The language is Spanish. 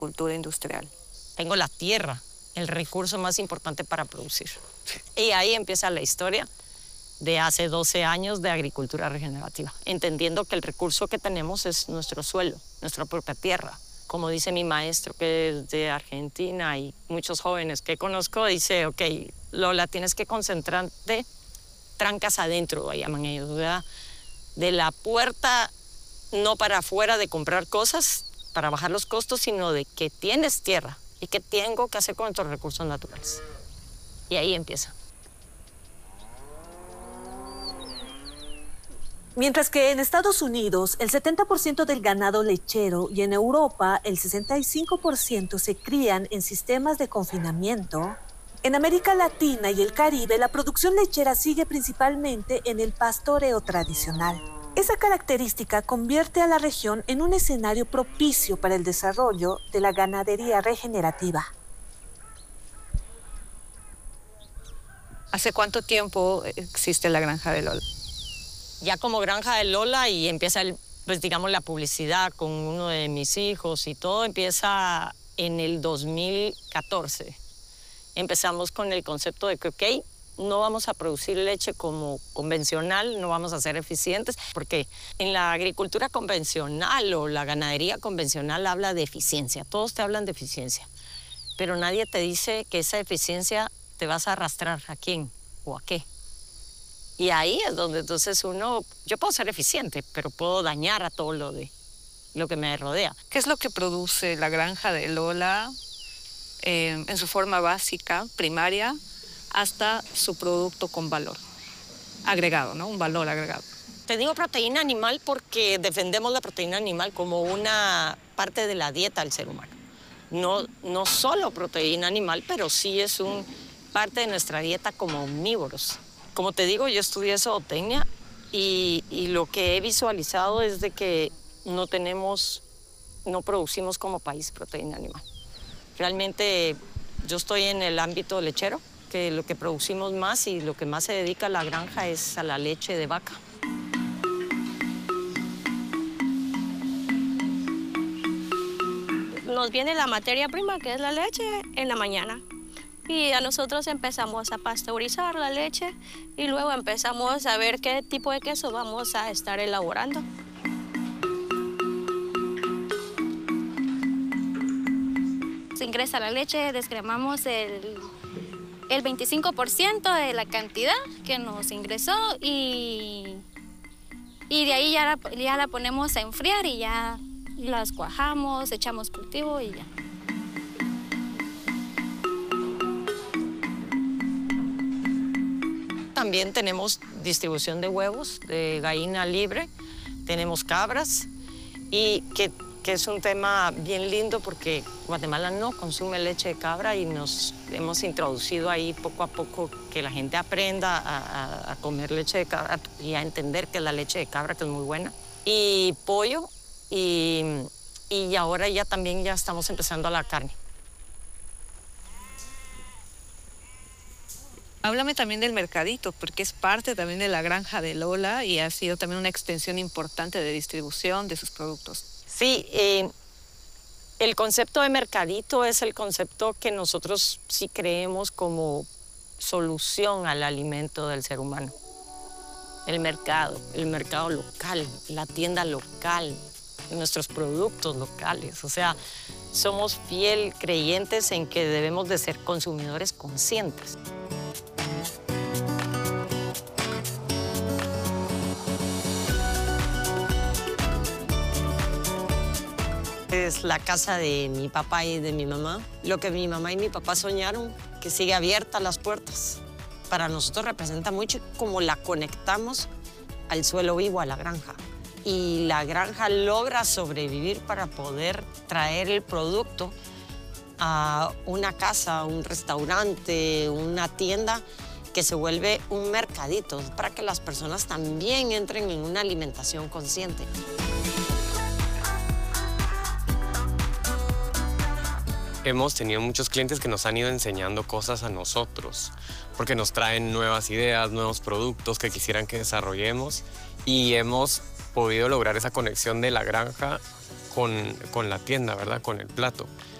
cultura industrial. Tengo la tierra, el recurso más importante para producir. Y ahí empieza la historia de hace 12 años de agricultura regenerativa, entendiendo que el recurso que tenemos es nuestro suelo, nuestra propia tierra. Como dice mi maestro, que es de Argentina, y muchos jóvenes que conozco, dice, ok, Lola, tienes que concentrarte trancas adentro, llaman ellos, ¿verdad? De la puerta, no para afuera de comprar cosas, para bajar los costos, sino de que tienes tierra y qué tengo que hacer con estos recursos naturales. Y ahí empieza. Mientras que en Estados Unidos el 70% del ganado lechero y en Europa el 65% se crían en sistemas de confinamiento, en América Latina y el Caribe la producción lechera sigue principalmente en el pastoreo tradicional. Esa característica convierte a la región en un escenario propicio para el desarrollo de la ganadería regenerativa. ¿Hace cuánto tiempo existe la Granja de Lola? Ya como Granja de Lola y empieza, pues digamos, la publicidad con uno de mis hijos y todo empieza en el 2014. Empezamos con el concepto de que, ok, no vamos a producir leche como convencional, no vamos a ser eficientes, porque en la agricultura convencional o la ganadería convencional habla de eficiencia, todos te hablan de eficiencia, pero nadie te dice que esa eficiencia te vas a arrastrar a quién o a qué. Y ahí es donde entonces yo puedo ser eficiente, pero puedo dañar a todo lo que me rodea. ¿Qué es lo que produce la Granja de Lola en su forma básica, primaria, hasta su producto con valor agregado, ¿no? Un valor agregado. Te digo proteína animal porque defendemos la proteína animal como una parte de la dieta del ser humano. No solo proteína animal, pero sí es parte de nuestra dieta como omnívoros. Como te digo, yo estudié zootecnia y lo que he visualizado es de que no producimos como país proteína animal. Realmente yo estoy en el ámbito lechero, que lo que producimos más y lo que más se dedica a la granja es a la leche de vaca. Nos viene la materia prima, que es la leche, en la mañana. Y a nosotros empezamos a pasteurizar la leche y luego empezamos a ver qué tipo de queso vamos a estar elaborando. Se ingresa la leche, descremamos el 25% de la cantidad que nos ingresó y de ahí ya la ponemos a enfriar y ya las cuajamos, echamos cultivo y ya. También tenemos distribución de huevos, de gallina libre, tenemos cabras y que es un tema bien lindo porque Guatemala no consume leche de cabra y nos hemos introducido ahí poco a poco que la gente aprenda a comer leche de cabra y a entender que es la leche de cabra, que es muy buena. Y pollo y ahora ya también ya estamos empezando a la carne. Háblame también del mercadito, porque es parte también de la Granja de Lola y ha sido también una extensión importante de distribución de sus productos. Sí, el concepto de mercadito es el concepto que nosotros sí creemos como solución al alimento del ser humano. El mercado local, la tienda local, nuestros productos locales. O sea, somos fiel creyentes en que debemos de ser consumidores conscientes. Es la casa de mi papá y de mi mamá. Lo que mi mamá y mi papá soñaron, que sigue abierta las puertas. Para nosotros representa mucho como la conectamos al suelo vivo, a la granja. Y la granja logra sobrevivir para poder traer el producto a una casa, un restaurante, una tienda que se vuelve un mercadito para que las personas también entren en una alimentación consciente. Hemos tenido muchos clientes que nos han ido enseñando cosas a nosotros, porque nos traen nuevas ideas, nuevos productos que quisieran que desarrollemos y hemos podido lograr esa conexión de la granja con la tienda, ¿verdad? Con el plato.